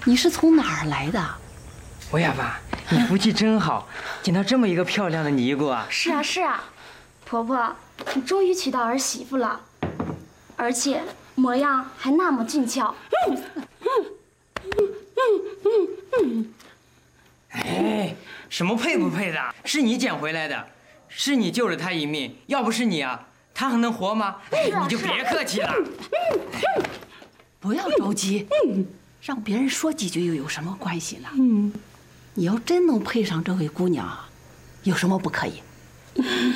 你是从哪儿来的？ 我哑巴，你福气真好，捡到这么一个漂亮的尼姑啊！ 是啊是啊，婆婆，你终于娶到儿媳妇了，而且模样还那么俊俏。 哎，什么配不配的？是你捡回来的，是你救了他一命，要不是你啊，他还能活吗？哎，你就别客气了。 不要着急，让别人说几句又有什么关系呢？你要真能配上这位姑娘，有什么不可以？